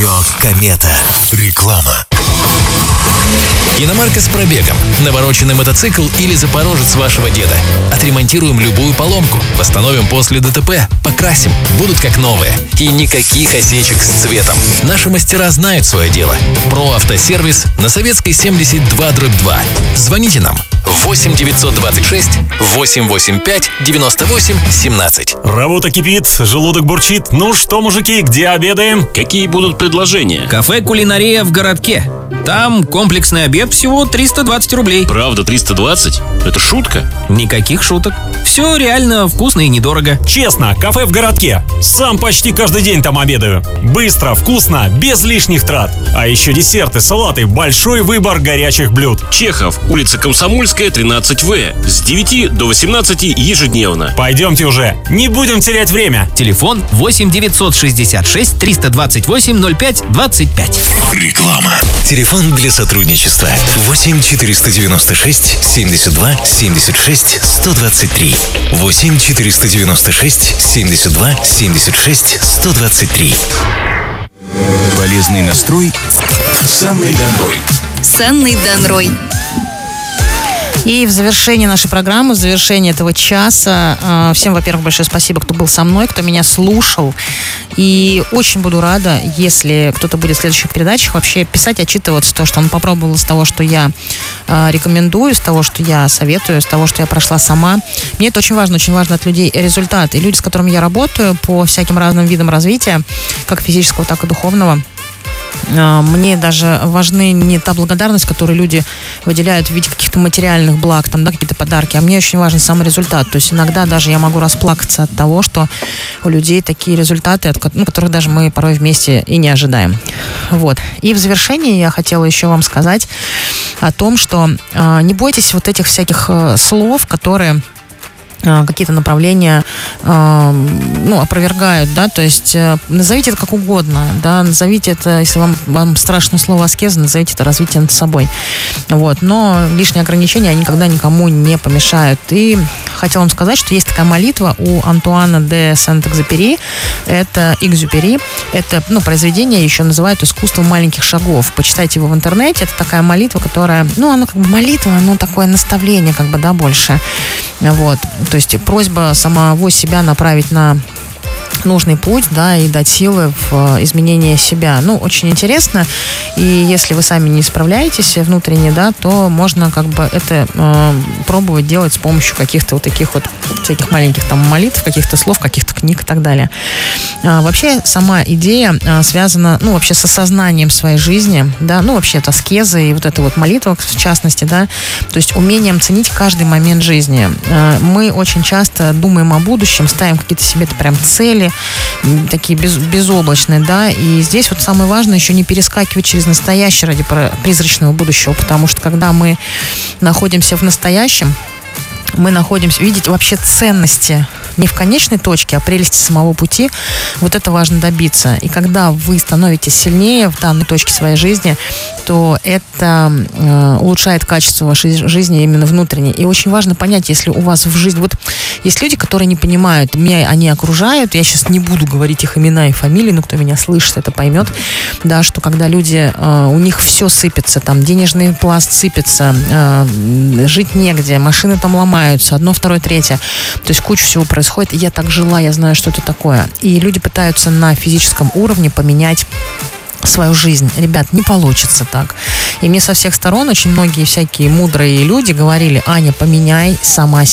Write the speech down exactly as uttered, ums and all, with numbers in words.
Радио Комета. Реклама. Иномарка с пробегом, навороченный мотоцикл или запорожец вашего деда. Отремонтируем любую поломку, восстановим после ДТП, покрасим, будут как новые. И никаких осечек с цветом. Наши мастера знают свое дело. Про автосервис на Советской семьдесят два дробь два. Звоните нам восемь девятьсот двадцать шесть восемьсот восемьдесят пять девяносто восемь семнадцать. Работа кипит, желудок бурчит. Ну что, мужики, где обедаем? Какие будут предложения? Кафе «Кулинария» в городке. Там комплексный обед всего триста двадцать рублей. Правда, триста двадцать? Это шутка? Никаких шуток. Все реально вкусно и недорого. Честно, кафе в городке. Сам почти каждый день там обедаю. Быстро, вкусно, без лишних трат. А еще десерты, салаты, большой выбор горячих блюд. Чехов, улица Комсомольская, тринадцать В. С девяти до восемнадцати ежедневно. Пойдемте уже, не будем терять время. Телефон восемь девятьсот шестьдесят шесть триста двадцать восемь ноль пять двадцать пять. Реклама. Телефон для сотрудничества восемь четыреста девяносто шесть семьдесят два семьдесят шесть сто двадцать три. восемь четыреста девяносто шесть семьдесят два семьдесят шесть сто двадцать три. Полезный настрой с Анной Данрой. С Анной Данрой. И в завершении нашей программы, в завершении этого часа, всем, во-первых, большое спасибо, кто был со мной, кто меня слушал. И очень буду рада, если кто-то будет в следующих передачах вообще писать, отчитываться, то, что он попробовал из того, что я рекомендую, из того, что я советую, из того, что я прошла сама. Мне это очень важно, очень важно от людей результат. И люди, с которыми я работаю по всяким разным видам развития, как физического, так и духовного, мне даже важны не та благодарность, которую люди выделяют в виде каких-то материальных благ, там, да, какие-то подарки, а мне очень важен сам результат. То есть иногда даже я могу расплакаться от того, что у людей такие результаты, от ну, которых даже мы порой вместе и не ожидаем. Вот. И в завершении я хотела еще вам сказать о том, что э, не бойтесь вот этих всяких э, слов, которые какие-то направления э, ну, опровергают, да, то есть э, назовите это как угодно, да, назовите это, если вам, вам страшно слово аскеза, назовите это развитие над собой, вот, но лишние ограничения, они никогда никому не помешают. И хотела вам сказать, что есть такая молитва у Антуана де Сент-Экзюпери, это Экзюпери, это, ну, произведение еще называют «Искусство маленьких шагов», почитайте его в интернете, это такая молитва, которая, ну, она как бы молитва, но такое наставление, как бы, да, больше, вот. То есть просьба самого себя направить на нужный путь, да, и дать силы в изменение себя. Ну, очень интересно. И если вы сами не справляетесь внутренне, да, то можно как бы это э, пробовать делать с помощью каких-то вот таких вот всяких маленьких там молитв, каких-то слов, каких-то книг и так далее. А, вообще сама идея а, связана, ну, вообще с осознанием своей жизни, да, ну, вообще это аскеза и вот эта вот молитва, в частности, да, то есть умением ценить каждый момент жизни. А, мы очень часто думаем о будущем, ставим какие-то себе прям цели, такие без, безоблачные, да, и здесь вот самое важное еще не перескакивать через настоящее ради призрачного будущего, потому что когда мы находимся в настоящем, мы находимся, видеть вообще ценности не в конечной точке, а прелести самого пути, вот это важно добиться. И когда вы становитесь сильнее в данной точке своей жизни, то это э, улучшает качество вашей жизни именно внутренне. И очень важно понять, если у вас в жизни... Вот есть люди, которые не понимают, меня они окружают, я сейчас не буду говорить их имена и фамилии, но кто меня слышит, это поймет, да, что когда люди, э, у них все сыпется, там денежный пласт сыпется, э, жить негде, машины там ломаются, одно, второе, третье, то есть куча всего происходит. И я так жила, я знаю, что это такое. И люди пытаются на физическом уровне поменять свою жизнь. Ребят, не получится так. И мне со всех сторон очень многие всякие мудрые люди говорили: Аня, поменяй сама